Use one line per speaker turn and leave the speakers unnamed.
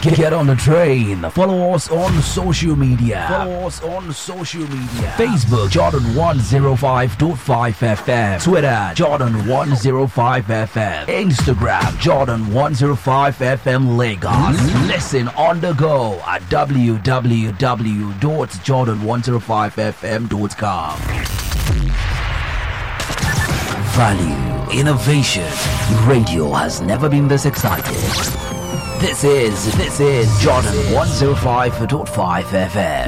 Get on the train. Follow us on social media. Facebook Jordan 105.5 FM. Twitter Jordan 105 FM. Instagram Jordan 105 FM Lagos. Listen on the go at www.jordan105fm.com. Value, innovation. Radio has never been this excited. This is Jordan 105.5 FM.